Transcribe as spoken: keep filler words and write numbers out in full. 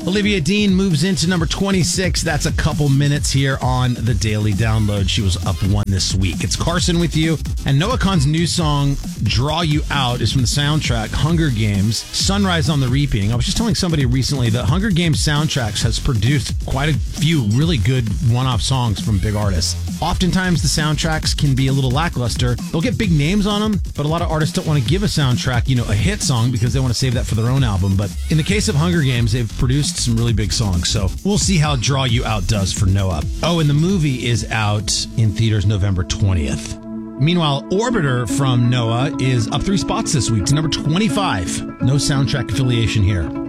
Olivia Dean moves into number twenty-six. That's a couple minutes here on the Daily Download. She was up one this week. It's Carson with you. And Noah Kahan's new song, Draw You Out, is from the soundtrack Hunger Games, Sunrise on the Reaping. I was just telling somebody recently that Hunger Games soundtracks has produced quite a few really good one-off songs from big artists. Oftentimes, the soundtracks can be a little lackluster. They'll get big names on them, but a lot of artists don't want to give a soundtrack, you know, a hit song because they want to save that for their own album. But in the case of Hunger Games, they've produced some really big songs. So we'll see how Draw You Out does for Noah. Oh, and the movie is out in theaters November twentieth. Meanwhile, Orbiter from Noah is up three spots this week to number twenty-five. No soundtrack affiliation here.